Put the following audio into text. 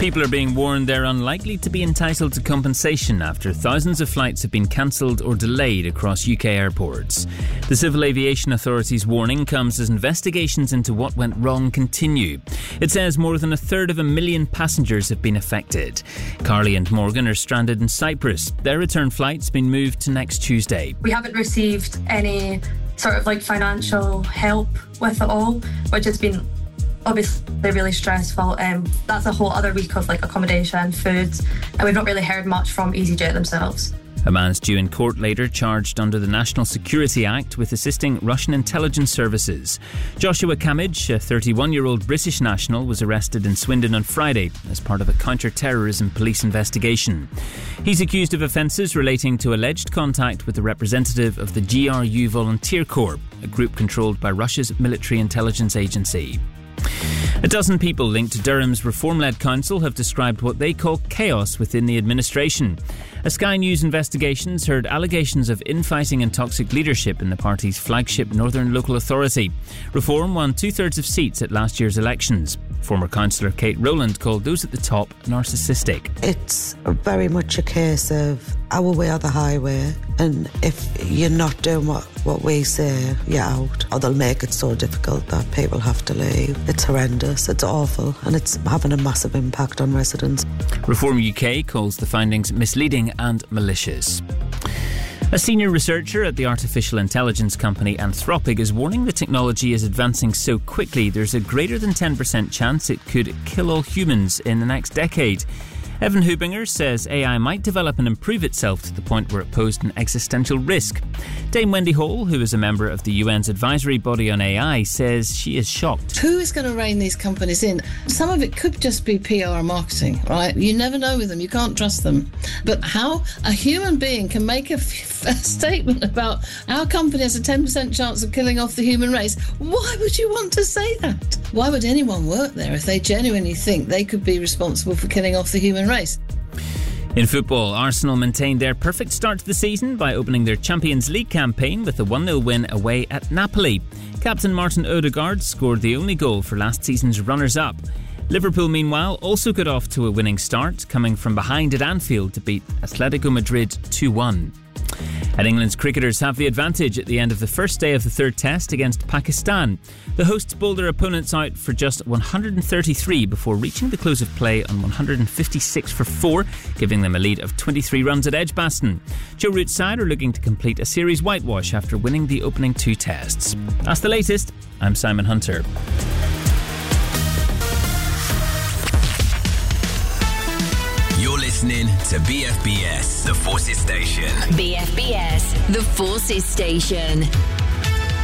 People are being warned they're unlikely to be entitled to compensation after thousands of flights have been cancelled or delayed across UK airports. The Civil Aviation Authority's warning comes as investigations into what went wrong continue. It says more than 1/3 passengers have been affected. Carly and Morgan are stranded in Cyprus. Their return flight's been moved to next Tuesday. We haven't received any sort of financial help with it all, which has been obviously really stressful. That's a whole other week of accommodation, food, and we've not really heard much from EasyJet themselves. A man's due in court later, charged under the National Security Act with assisting Russian intelligence services. Joshua Kamij, a 31-year-old British national, was arrested in Swindon on Friday as part of a counter-terrorism police investigation. He's accused of offences relating to alleged contact with a representative of the GRU Volunteer Corps, a group controlled by Russia's military intelligence agency. A dozen people linked to Durham's Reform-led council have described what they call chaos within the administration. A Sky News investigations heard allegations of infighting and toxic leadership in the party's flagship Northern Local Authority. Reform won 2/3 of seats at last year's elections. Former councillor Kate Rowland called those at the top narcissistic. It's very much a case of our way or the highway, and if you're not doing what we say, you're out. Or they'll make it so difficult that people have to leave. It's horrendous, it's awful, and it's having a massive impact on residents. Reform UK calls the findings misleading and malicious. A senior researcher at the artificial intelligence company Anthropic is warning the technology is advancing so quickly there's a greater than 10% chance it could kill all humans in the next decade. Evan Hubinger says AI might develop and improve itself to the point where it posed an existential risk. Dame Wendy Hall, who is a member of the UN's advisory body on AI, says she is shocked. Who is going to rein these companies in? Some of it could just be PR and marketing, right? You never know with them. You can't trust them. But how a human being can make a statement about our company has a 10% chance of killing off the human race, why would you want to say that? Why would anyone work there if they genuinely think they could be responsible for killing off the human race? In football, Arsenal maintained their perfect start to the season by opening their Champions League campaign with a 1-0 win away at Napoli. Captain Martin Odegaard scored the only goal for last season's runners-up. Liverpool, meanwhile, also got off to a winning start, coming from behind at Anfield to beat Atletico Madrid 2-1. And England's cricketers have the advantage at the end of the first day of the third test against Pakistan. The hosts bowled their opponents out for just 133 before reaching the close of play on 156 for 4, giving them a lead of 23 runs at Edgbaston. Joe Root's side are looking to complete a series whitewash after winning the opening 2 tests. That's the latest. I'm Simon Hunter. You're listening to BFBS, The Forces Station. BFBS, The Forces Station.